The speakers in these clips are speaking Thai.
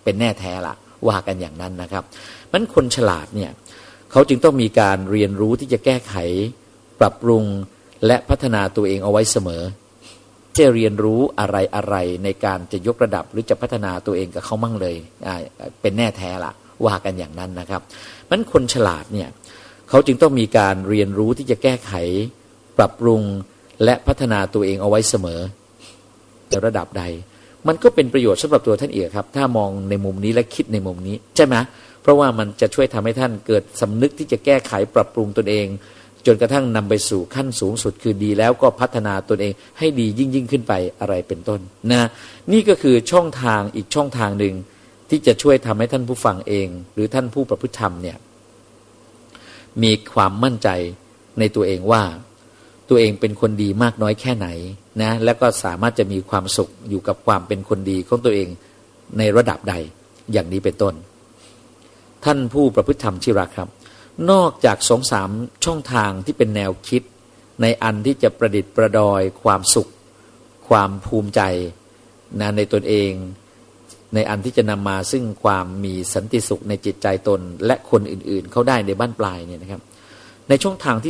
เป็นแน่แท้ละว่ากันอย่างนั้นนะครับมันคนฉลาดเนี่ยเขาจึงต้องมีการเรียนรู้ที่จะแก้ไขปรับปรุงและพัฒนาตัวเองเอาไว้เสมอจะเรียนรู้อะไรในการจะยกระดับหรือจะพัฒนาตัวเองกับเขามั่งเลยเป็นแน่แท้ละว่ากันอย่างนั้นนะครับมันคนฉลาดเนี่ยเขาจึงต้องมีการเรียนรู้ที่จะแก้ไขปรับปรุงและพัฒนาตัวเองเอาไว้เสมอในระดับใดมันก็เป็นประโยชน์สำหรับตัวท่านเองครับถ้ามองในมุมนี้และคิดในมุมนี้ใช่ไหมเพราะว่ามันจะช่วยทำให้ท่านเกิดสำนึกที่จะแก้ไขปรับปรุงตนเองจนกระทั่งนำไปสู่ขั้นสูงสุดคือดีแล้วก็พัฒนาตนเองให้ดียิ่งขึ้นไปอะไรเป็นต้นนะนี่ก็คือช่องทางอีกช่องทางหนึ่งที่จะช่วยทำให้ท่านผู้ฟังเองหรือท่านผู้ประพฤติธรรมเนี่ยมีความมั่นใจในตัวเองว่าตัวเองเป็นคนดีมากน้อยแค่ไหนนะแล้วก็สามารถจะมีความสุขอยู่กับความเป็นคนดีของตัวเองในระดับใดอย่างนี้เป็นต้นท่านผู้ประพฤติธรรมที่รักครับนอกจาก 2-3 ช่องทางที่เป็นแนวคิดในอันที่จะประดิษฐ์ประดอยความสุขความภูมิใจนะในตนเองในอันที่จะนำมาซึ่งความมีสันติสุขในจิตใจตนและคนอื่นๆเขาได้ในบ้านปลายเนี่ยนะครับในช่องทางที่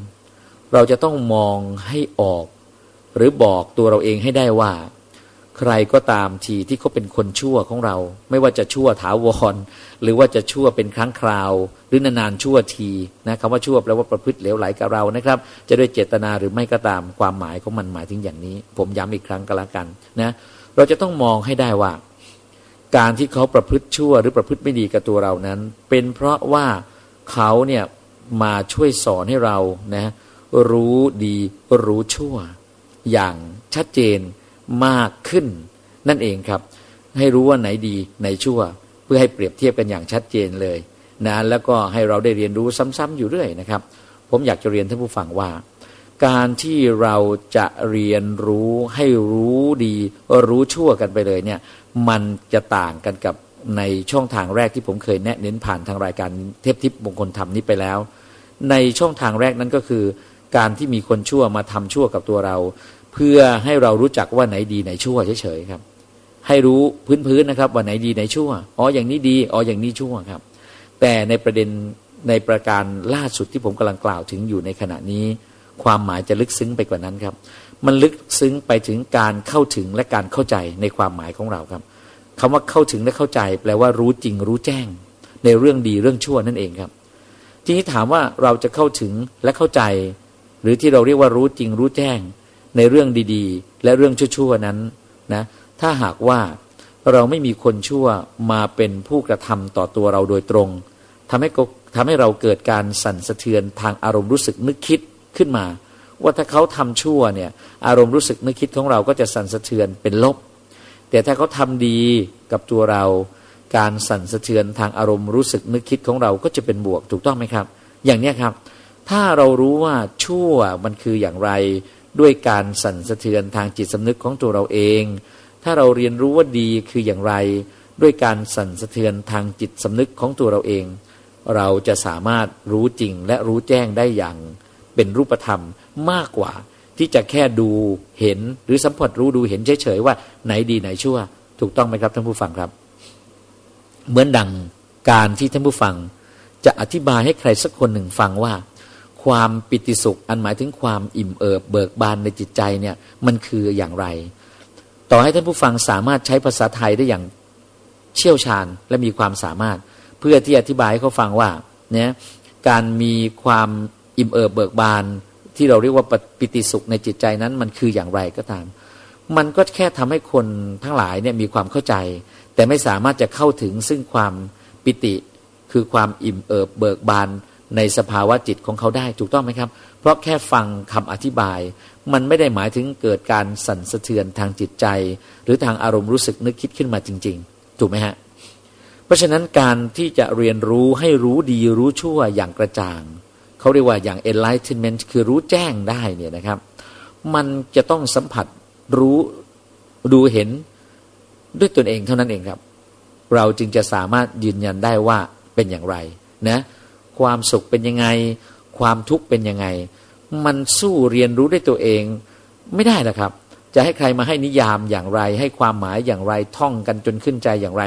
3เราจะต้องมองให้ออกหรือบอกตัวเราเองให้ได้ว่าใครก็ตามทีที่เขาเป็นคนชั่วของเราไม่ว่าจะชั่วถาวรหรือว่าจะชั่วเป็นครั้งคราวหรือนานๆชั่วทีนะคำว่าชั่วแปลว่าประพฤติเหลวไหลกับเรานะครับจะด้วยเจตนาหรือไม่ก็ตามความหมายของมันหมายถึงอย่างนี้ผมย้ำอีกครั้งก็แล้วกันนะเราจะต้องมองให้ได้ว่าการที่เขาประพฤติชั่วหรือประพฤติไม่ดีกับตัวเรานั้นเป็นเพราะว่าเขาเนี่ยมาช่วยสอนให้เรานะรู้ดีรู้ชั่วอย่างชัดเจนมากขึ้นนั่นเองครับให้รู้ว่าไหนดีไหนชั่วเพื่อให้เปรียบเทียบกันอย่างชัดเจนเลยนะแล้วก็ให้เราได้เรียนรู้ซ้ำๆอยู่เรื่อยนะครับผมอยากจะเรียนท่านผู้ฟังว่าการที่เราจะเรียนรู้ให้รู้ดีรู้ชั่วกันไปเลยเนี่ยมันจะต่างกันกับในช่องทางแรกที่ผมเคยแนะเน้นผ่านทางรายการเทพทิพย์มงคลธรรมนี้ไปแล้วในช่องทางแรกนั้นก็คือการที่มีคนชั่วมาทำชั่วกับตัวเราเพื่อให้เรารู้จักว่าไหนดีไหนชั่วเฉยๆครับให้รู้พื้นๆนะครับว่าไหนดีไหนชั่วอ๋ออย่างนี้ดีอ๋ออย่างนี้ชั่วครับแต่ในประเด็นในประการล่าสุดที่ผมกำลังกล่าวถึงอยู่ในขณะนี้ความหมายจะลึกซึ้งไปกว่านั้นครับมันลึกซึ้งไปถึงการเข้าถึงและการเข้าใจในความหมายของเราครับคำว่าเข้าถึงและเข้าใจแปลว่ารู้จริงรู้แจ้งในเรื่องดีเรื่องชั่วนั่นเองครับทีนี้ถามว่าเราจะเข้าถึงและเข้าใจหรือที่เราเรียกว่ารู้จริงรู้แจ้งในเรื่องดีๆและเรื่องชั่วๆนั้นนะถ้าหากว่าเราไม่มีคนชั่วมาเป็นผู้กระทำต่อตัวเราโดยตรงทำให้เราเกิดการสั่นสะเทือนทางอารมณ์รู้สึกนึกคิดขึ้นมาว่าถ้าเขาทำชั่วเนี่ยอารมณ์รู้สึกนึกคิดของเราก็จะสั่นสะเทือนเป็นลบแต่ถ้าเขาทำดีกับตัวเราการสั่นสะเทือนทางอารมณ์รู้สึกนึกคิดของเราก็จะเป็นบวกถูกต้องไหมครับอย่างนี้ครับถ้าเรารู้ว่าชั่วมันคืออย่างไรด้วยการสั่นสะเทือนทางจิตสำนึกของตัวเราเองถ้าเราเรียนรู้ว่าดีคืออย่างไรด้วยการสั่นสะเทือนทางจิตสำนึกของตัวเราเองเราจะสามารถรู้จริงและรู้แจ้งได้อย่างเป็นรูปธรรมมากกว่าที่จะแค่ดูเห็นหรือสัมผัสรู้ดูเห็นเฉยๆว่าไหนดีไหนชั่วถูกต้องไหมครับท่านผู้ฟังครับเหมือนดังการที่ท่านผู้ฟังจะอธิบายให้ใครสักคนหนึ่งฟังว่าความปิติสุขอันหมายถึงความอิ่มเอิบเบิกบานในจิตใจเนี่ยมันคืออย่างไรต่อให้ท่านผู้ฟังสามารถใช้ภาษาไทยได้อย่างเชี่ยวชาญและมีความสามารถเพื่อที่อธิบายให้เขาฟังว่าเนี่ยการมีความอิ่มเอิบเบิกบานที่เราเรียกว่าปิติสุขในจิตใจนั้นมันคืออย่างไรก็ตามมันก็แค่ทำให้คนทั้งหลายเนี่ยมีความเข้าใจแต่ไม่สามารถจะเข้าถึงซึ่งความปิติคือความอิ่มเอิบเบิกบานในสภาวะจิตของเขาได้ถูกต้องไหมครับเพราะแค่ฟังคำอธิบายมันไม่ได้หมายถึงเกิดการสั่นสะเทือนทางจิตใจหรือทางอารมณ์รู้สึกนึกคิดขึ้นมาจริงๆถูกไหมฮะเพราะฉะนั้นการที่จะเรียนรู้ให้รู้ดีรู้ชั่วอย่างกระจ่างเขาเรียกว่าอย่าง enlightenment คือรู้แจ้งได้เนี่ยนะครับมันจะต้องสัมผัสรู้ดูเห็นด้วยตนเองเท่านั้นเองครับเราจึงจะสามารถยืนยันได้ว่าเป็นอย่างไรนะความสุขเป็นยังไงความทุกข์เป็นยังไงมันสู้เรียนรู้ด้วยตัวเองไม่ได้หรอกครับจะให้ใครมาให้นิยามอย่างไรให้ความหมายอย่างไรท่องกันจนขึ้นใจอย่างไร